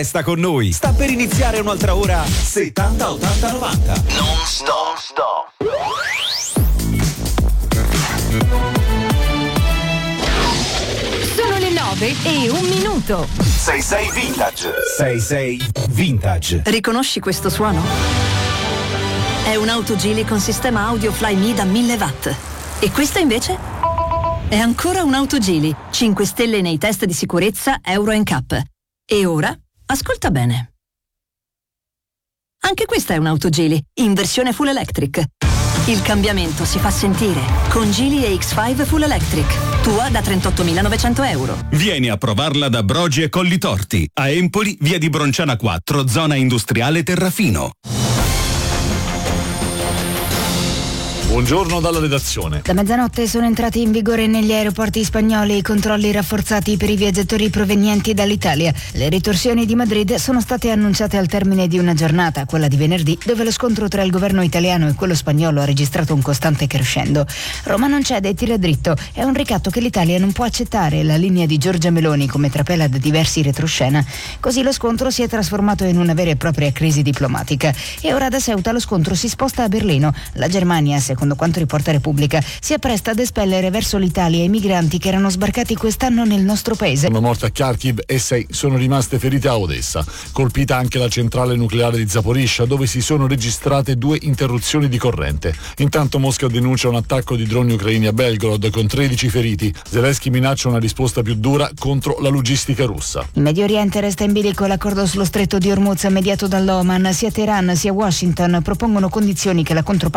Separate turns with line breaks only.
resta con noi. Sta per iniziare un'altra ora 70 80 90.
Non stop.
Sono le 9:01.
66 Vintage. 66 Vintage.
Riconosci questo suono? È un'auto Geely con sistema audio Flyme da 1000 watt. E questa invece? È ancora un'auto Geely, 5 stelle nei test di sicurezza Euro NCAP. E ora, ascolta bene. Anche questa è un'auto Geely, in versione full electric. Il cambiamento si fa sentire con Geely EX5 Full Electric. Tua da 38.900 euro.
Vieni a provarla da Brogi e Collitorti. A Empoli, via di Bronciana 4, zona industriale Terrafino.
Buongiorno dalla redazione.
Da mezzanotte sono entrati in vigore negli aeroporti spagnoli i controlli rafforzati per i viaggiatori provenienti dall'Italia. Le ritorsioni di Madrid sono state annunciate al termine di una giornata, quella di venerdì, dove lo scontro tra il governo italiano e quello spagnolo ha registrato un costante crescendo. Roma non cede e tira dritto. È un ricatto che l'Italia non può accettare, la linea di Giorgia Meloni, come trapela da diversi retroscena. Così lo scontro si è trasformato in una vera e propria crisi diplomatica. E ora da Ceuta lo scontro si sposta a Berlino. La Germania, secondo quanto riporta Repubblica, si appresta ad espellere verso l'Italia i migranti che erano sbarcati quest'anno nel nostro paese.
Sono morte a Kharkiv e 6 sono rimaste ferite a Odessa. Colpita anche la centrale nucleare di Zaporizhzhia, dove si sono registrate 2 interruzioni di corrente. Intanto Mosca denuncia un attacco di droni ucraini a Belgorod con 13 feriti. Zelensky minaccia una risposta più dura contro la logistica russa.
In Medio Oriente resta in bilico l'accordo sullo stretto di Hormuz mediato dall'Oman. Sia Teheran sia Washington propongono condizioni che la controparte